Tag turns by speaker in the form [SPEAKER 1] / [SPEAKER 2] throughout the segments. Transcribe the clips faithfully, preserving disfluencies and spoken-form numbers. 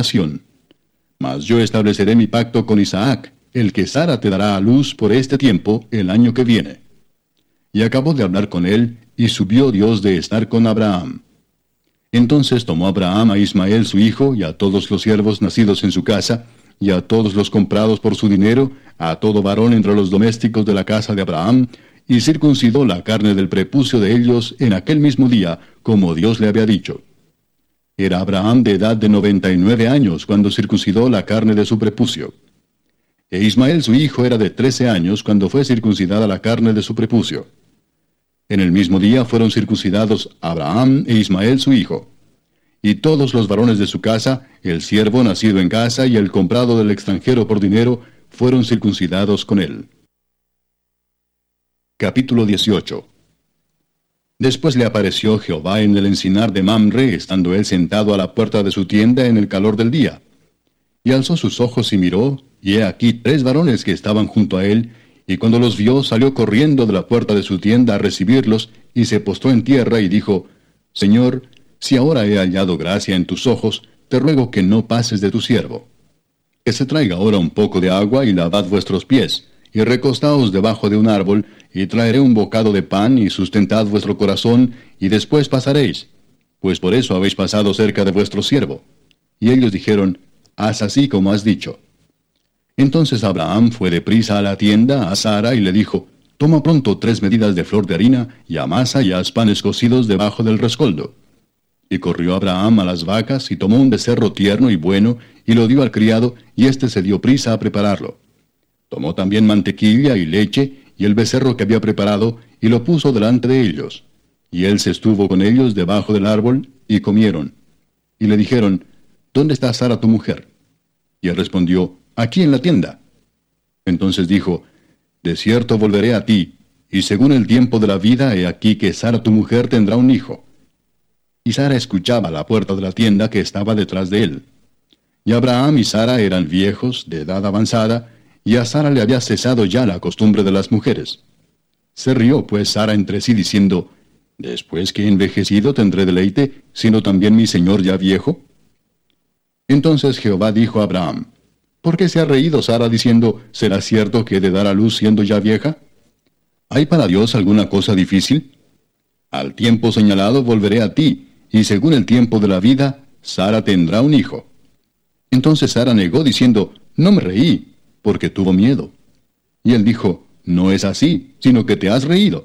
[SPEAKER 1] nación. Mas yo estableceré mi pacto con Isaac, el que Sara te dará a luz por este tiempo el año que viene. Y acabó de hablar con él, y subió Dios de estar con Abraham. Entonces tomó Abraham a Ismael su hijo, y a todos los siervos nacidos en su casa, y a todos los comprados por su dinero, a todo varón entre los domésticos de la casa de Abraham, y circuncidó la carne del prepucio de ellos en aquel mismo día, como Dios le había dicho. Era Abraham de edad de noventa y nueve años cuando circuncidó la carne de su prepucio. E Ismael su hijo era de trece años cuando fue circuncidada la carne de su prepucio. En el mismo día fueron circuncidados Abraham e Ismael su hijo. Y todos los varones de su casa, el siervo nacido en casa y el comprado del extranjero por dinero, fueron circuncidados con él. Capítulo dieciocho. Después le apareció Jehová en el encinar de Mamre, estando él sentado a la puerta de su tienda en el calor del día. Y alzó sus ojos y miró, y he aquí tres varones que estaban junto a él, y cuando los vio salió corriendo de la puerta de su tienda a recibirlos, y se postró en tierra y dijo, Señor, si ahora he hallado gracia en tus ojos, te ruego que no pases de tu siervo. Que se traiga ahora un poco de agua y lavad vuestros pies, y recostaos debajo de un árbol, y traeré un bocado de pan, y sustentad vuestro corazón, y después pasaréis, pues por eso habéis pasado cerca de vuestro siervo. Y ellos dijeron, haz así como has dicho. Entonces Abraham fue deprisa a la tienda a Sara y le dijo, toma pronto tres medidas de flor de harina, y amasa y haz panes cocidos debajo del rescoldo. Y corrió Abraham a las vacas, y tomó un becerro tierno y bueno, y lo dio al criado, y éste se dio prisa a prepararlo. Tomó también mantequilla y leche, y el becerro que había preparado, y lo puso delante de ellos. Y él se estuvo con ellos debajo del árbol, y comieron. Y le dijeron, ¿dónde está Sara tu mujer? Y él respondió, aquí en la tienda. Entonces dijo, de cierto volveré a ti, y según el tiempo de la vida, he aquí que Sara tu mujer tendrá un hijo. Y Sara escuchaba a la puerta de la tienda que estaba detrás de él. Y Abraham y Sara eran viejos, de edad avanzada, y a Sara le había cesado ya la costumbre de las mujeres. Se rió pues Sara entre sí diciendo, ¿después que he envejecido tendré deleite, sino también mi señor ya viejo? Entonces Jehová dijo a Abraham, ¿por qué se ha reído Sara diciendo, ¿será cierto que he de dar a luz siendo ya vieja? ¿Hay para Dios alguna cosa difícil? Al tiempo señalado volveré a ti, y según el tiempo de la vida, Sara tendrá un hijo. Entonces Sara negó diciendo, no me reí, porque tuvo miedo. Y él dijo, no es así, sino que te has reído.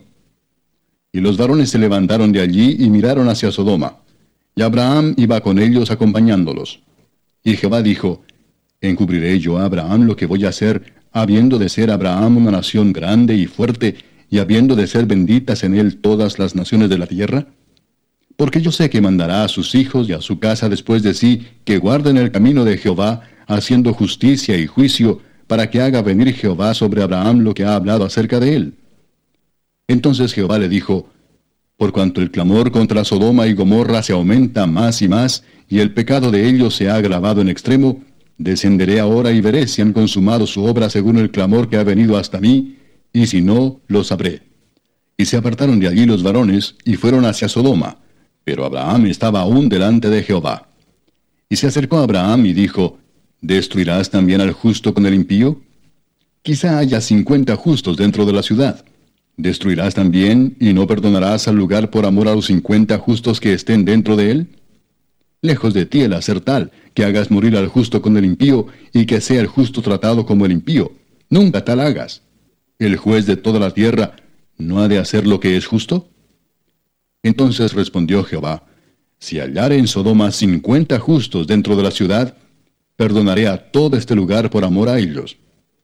[SPEAKER 1] Y los varones se levantaron de allí y miraron hacia Sodoma. Y Abraham iba con ellos acompañándolos. Y Jehová dijo, ¿encubriré yo a Abraham lo que voy a hacer, habiendo de ser Abraham una nación grande y fuerte, y habiendo de ser benditas en él todas las naciones de la tierra? Porque yo sé que mandará a sus hijos y a su casa después de sí, que guarden el camino de Jehová, haciendo justicia y juicio, para que haga venir Jehová sobre Abraham lo que ha hablado acerca de él. Entonces Jehová le dijo, por cuanto el clamor contra Sodoma y Gomorra se aumenta más y más, y el pecado de ellos se ha agravado en extremo, descenderé ahora y veré si han consumado su obra según el clamor que ha venido hasta mí, y si no, lo sabré. Y se apartaron de allí los varones, y fueron hacia Sodoma, pero Abraham estaba aún delante de Jehová. Y se acercó a Abraham y dijo, ¿destruirás también al justo con el impío? Quizá haya cincuenta justos dentro de la ciudad. ¿Destruirás también y no perdonarás al lugar por amor a los cincuenta justos que estén dentro de él? Lejos de ti el hacer tal, que hagas morir al justo con el impío, y que sea el justo tratado como el impío. Nunca tal hagas. ¿El juez de toda la tierra no ha de hacer lo que es justo? Entonces respondió Jehová, si hallare en Sodoma cincuenta justos dentro de la ciudad, perdonaré a todo este lugar por amor a ellos.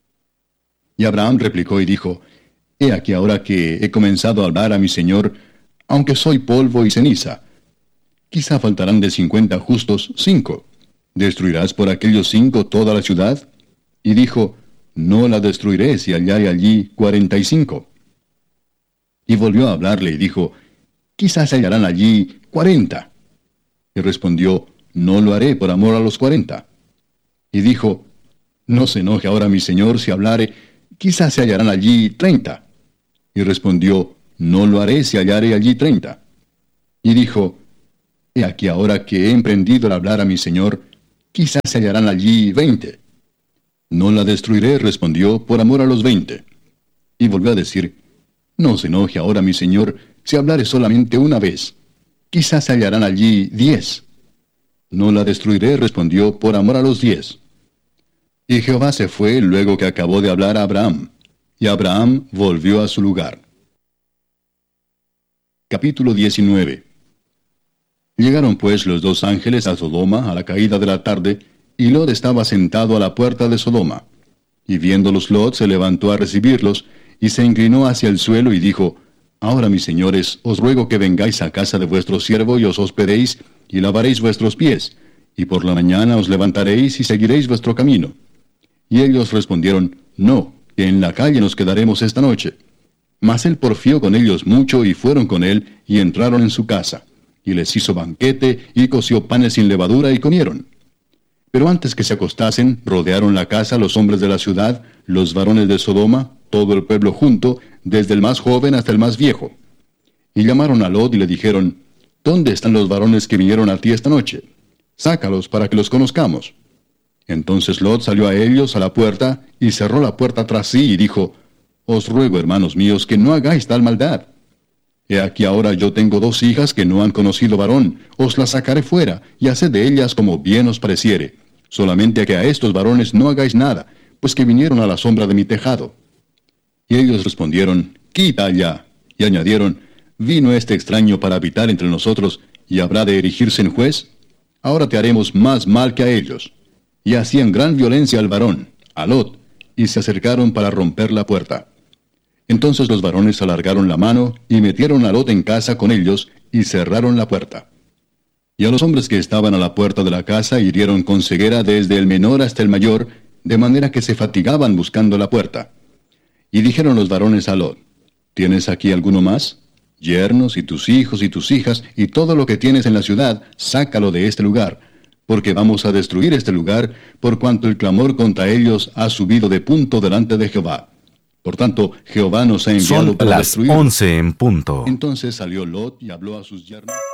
[SPEAKER 1] Y Abraham replicó y dijo, he aquí ahora que he comenzado a hablar a mi señor, aunque soy polvo y ceniza. Quizá faltarán de cincuenta justos cinco. ¿Destruirás por aquellos cinco toda la ciudad? Y dijo, no la destruiré si hallare allí cuarenta y cinco. Y volvió a hablarle y dijo, quizás hallarán allí cuarenta. Y respondió, no lo haré por amor a los cuarenta. Y dijo, no se enoje ahora mi señor si hablare, quizás se hallarán allí treinta. Y respondió, no lo haré si hallare allí treinta. Y dijo, he aquí ahora que he emprendido el hablar a mi señor, quizás se hallarán allí veinte. No la destruiré, respondió, por amor a los veinte. Y volvió a decir, no se enoje ahora mi señor, si hablare solamente una vez. Quizás se hallarán allí diez. No la destruiré, respondió, por amor a los diez. Y Jehová se fue luego que acabó de hablar a Abraham. Y Abraham volvió a su lugar. Capítulo diecinueve. Llegaron pues los dos ángeles a Sodoma a la caída de la tarde, y Lot estaba sentado a la puerta de Sodoma. Y viéndolos Lot se levantó a recibirlos, y se inclinó hacia el suelo y dijo, Ahora mis señores, os ruego que vengáis a casa de vuestro siervo y os hospedéis, y lavaréis vuestros pies, y por la mañana os levantaréis y seguiréis vuestro camino. Y ellos respondieron, No, que en la calle nos quedaremos esta noche. Mas él porfió con ellos mucho, y fueron con él, y entraron en su casa. Y les hizo banquete, y coció panes sin levadura, y comieron. Pero antes que se acostasen, rodearon la casa los hombres de la ciudad, los varones de Sodoma, todo el pueblo junto, desde el más joven hasta el más viejo. Y llamaron a Lot y le dijeron, ¿Dónde están los varones que vinieron a ti esta noche? Sácalos para que los conozcamos. Entonces Lot salió a ellos a la puerta, y cerró la puerta tras sí, y dijo, Os ruego, hermanos míos, que no hagáis tal maldad. He aquí ahora yo tengo dos hijas que no han conocido varón, os las sacaré fuera, y haced de ellas como bien os pareciere. Solamente que a estos varones no hagáis nada, pues que vinieron a la sombra de mi tejado. Y ellos respondieron, Quita allá. Y añadieron, ¿Vino este extraño para habitar entre nosotros, y habrá de erigirse en juez? Ahora te haremos más mal que a ellos. Y hacían gran violencia al varón, a Lot, y se acercaron para romper la puerta. Entonces los varones alargaron la mano, y metieron a Lot en casa con ellos, y cerraron la puerta. Y a los hombres que estaban a la puerta de la casa hirieron con ceguera desde el menor hasta el mayor, de manera que se fatigaban buscando la puerta. Y dijeron los varones a Lot, ¿Tienes aquí alguno más? Yernos, y tus hijos, y tus hijas, y todo lo que tienes en la ciudad, sácalo de este lugar, porque vamos a destruir este lugar, por cuanto el clamor contra ellos ha subido de punto delante de Jehová. Por tanto, Jehová nos ha enviado
[SPEAKER 2] Son
[SPEAKER 1] para
[SPEAKER 2] las
[SPEAKER 1] destruir.
[SPEAKER 2] once en punto.
[SPEAKER 1] Entonces salió Lot y habló a sus yernos.